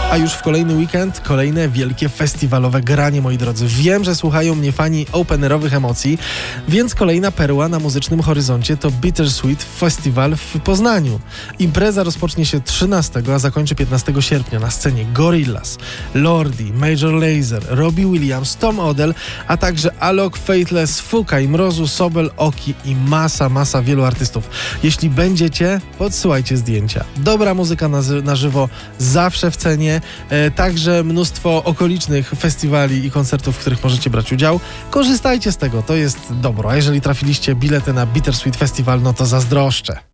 A już w kolejny weekend kolejne wielkie festiwalowe granie, moi drodzy. Wiem, że słuchają mnie fani openerowych emocji, więc kolejna perła na muzycznym horyzoncie to Bittersweet Festival w Poznaniu. Impreza rozpocznie się 13, a zakończy 15 sierpnia. Na scenie Gorillaz, Lordi, Major Lazer, Robbie Williams, Tom Odell, a także Alok, Faithless, Fuka, Mrozu, Sobel, Oki i masa wielu artystów. Jeśli będziecie, podsyłajcie zdjęcia. Dobra muzyka na żywo zawsze w cenie, także mnóstwo okolicznych festiwali i koncertów, w których możecie brać udział. Korzystajcie z tego, to jest dobro. A jeżeli trafiliście bilety na Bittersweet Festival, no to zazdroszczę.